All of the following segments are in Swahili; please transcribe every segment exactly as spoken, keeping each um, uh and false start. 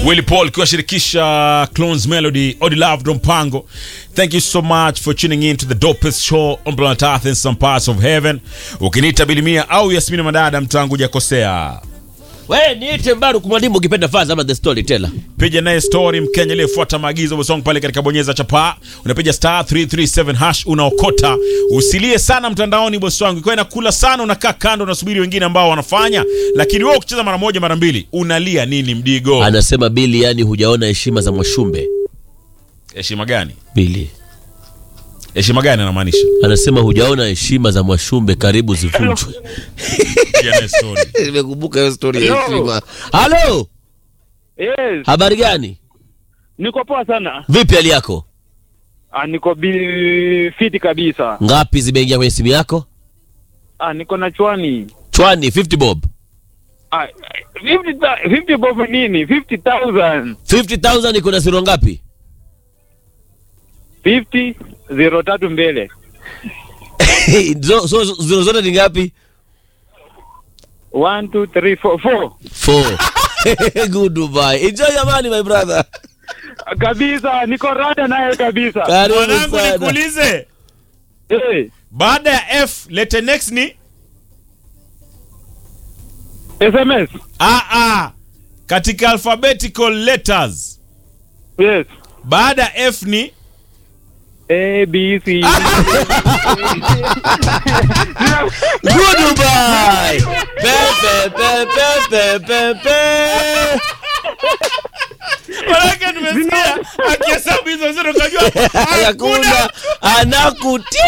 Willy Paul kiwashirikisha Clones Melody, Odi Love Dompango. Thank you so much for tuning in to the dopest show on planet Earth in some parts of heaven. Ukiniita Bilimia au Yasmina Madada mtangu hujakosea. Wewe niite Mbaru kumwalimu ukipenda faza ama the storyteller. Piga naye story Mkenya aliyefuata maagizo bosong pale katika bonyeza chapa. Unapiga star three three seven hash unaokota. Usilie sana mtandaoni boss wangu. Kwa inakula sana unakaa kando unasubiri wengine ambao wanafanya. Lakini wewe ukicheza mara moja mara mbili unalia nini Mdigo? Anasema Billy, yani hujaona heshima za Mwashumbe. Heshima gani? Billy. Heshima gani anamaanisha? Anasema hujaona heshima za Mwashumbe, karibu zivunjwe. Piga naye story. Nimekumbuka hiyo story ya heshima. Hello. Yes. Habari gani? Niko poa sana. Vipi hali yako? Ah, niko bi fiti kabisa. Ngapi zimeingia kwenye simu yako? Ah, niko na chwani. Chwani fifty bob. Ah, fifty fifty bob nini? fifty thousand. fifty thousand iko na zero ngapi? fifty zero tatu mbele. so, so zero zote ni ngapi? one two three four four. four. Good Dubai. Enjoy your money my brother. Kabisa, niko rada naye kabisa. Karibu Mwanangu sana. nikuulize. Eh, Baada ya F letter next ni S M S. A A katika alphabetical letters. Yes. Baada ya F ni A B C. Good Dubai. Pepe pepe pepe pepe. Baraka tumesikia akihesabu hizo zero kujua Hakuna anakuti.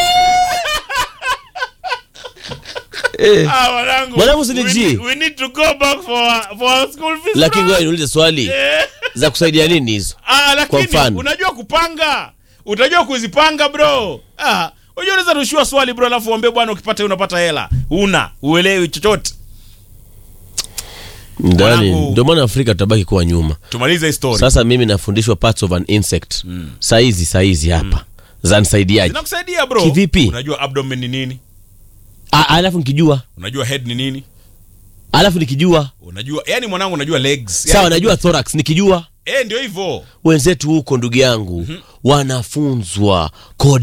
Eh. Ah, mwanangu. Mwanangu si ni We G. need- We need to go back for for our school fees. Lakini ngoja niulize swali. Eh. Za kusaidia nini hizo? Ah, Kwa lakini mfano. unajua kupanga. Utajua kuzipanga bro. Ah, unajua unaweza rushua swali bro alafu uombe bwana ukipata unapata hela. Una, uelewi chochote. Ndani Mwanangu. ndio maana Afrika tutabaki kuwa nyuma. Tumalize hii story. Sasa mimi nafundishwa parts of an insect. Mm. Saizi saizi hapa. Mm. Zanisaidiaje? Zinakusaidia bro. Kivipi? Unajua abdomen ni nini? Ah, alafu nikijua. Unajua head ni nini? Alafu nikijua. Unajua yani mwanangu unajua legs. Sawa, Yani, najua thorax nikijua. eh ndio hivyo. Wenzetu huko ndugu yangu, mm-hmm, wanafunzwa code